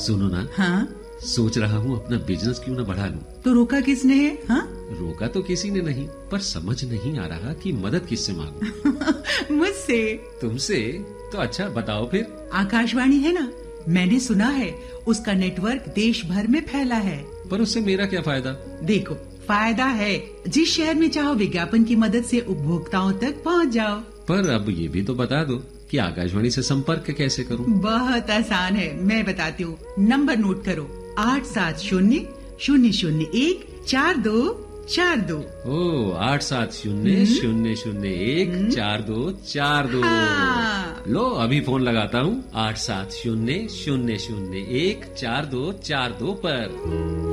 सुनो ना। हाँ? सोच रहा हूँ अपना बिजनेस क्यों न बढ़ा लूं। तो रोका किसने है? हाँ? रोका तो किसी ने नहीं, पर समझ नहीं आ रहा कि मदद किससे मांगूं। मुझसे। तुमसे? तो अच्छा बताओ फिर। आकाशवाणी है ना, मैंने सुना है उसका नेटवर्क देश भर में फैला है। पर उससे मेरा क्या फायदा? देखो, फायदा है। जिस शहर में चाहो विज्ञापन की मदद से उपभोक्ताओं तक पहुंच जाओ। पर अब ये भी तो बता दो कि आकाशवाणी से संपर्क कैसे करूं? बहुत आसान है, मैं बताती हूँ। नंबर नोट करो, 870-001-4242। ओ 870-001-4242। हाँ। लो अभी फोन लगाता हूँ 870-001-4242 पर।